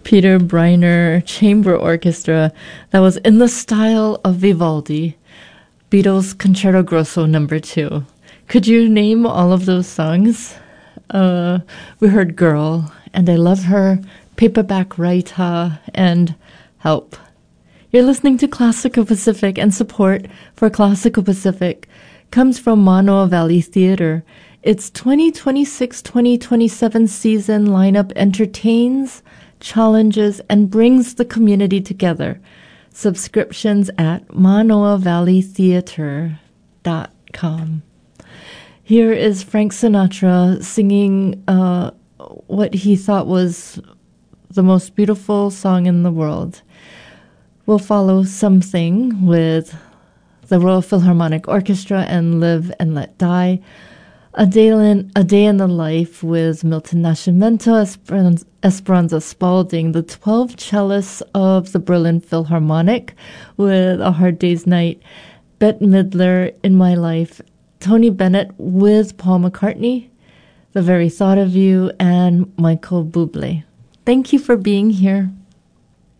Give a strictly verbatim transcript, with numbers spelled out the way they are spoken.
Peter Briner Chamber Orchestra that was in the style of Vivaldi, Beatles Concerto Grosso number two. Could you name all of those songs? Uh, we heard Girl, and I Love Her, Paperback Writer, and Help. You're listening to Classical Pacific, and support for Classical Pacific comes from Manoa Valley Theater. Its twenty twenty-six twenty twenty-seven season lineup entertains, challenges, and brings the community together. Subscriptions at manoa valley theater dot com. Here is Frank Sinatra singing uh, what he thought was the most beautiful song in the world. We'll follow Something with the Royal Philharmonic Orchestra and Live and Let Die. A Day in, a Day in the Life with Milton Nascimento, Esperanza, Esperanza Spalding, the twelve cellists of the Berlin Philharmonic with A Hard Day's Night, Bette Midler, In My Life, Tony Bennett with Paul McCartney, The Very Thought of You, and Michael Bublé. Thank you for being here.